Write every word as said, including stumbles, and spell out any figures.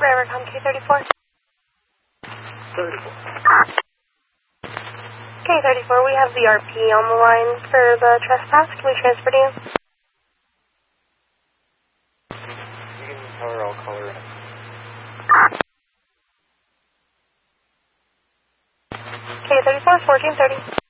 Rivercom K thirty-four. thirty-four. K thirty-four, we have the R P on the line for the trespass. Can we transfer to you? You can tell her I'll call her in. K thirty-four, fourteen thirty.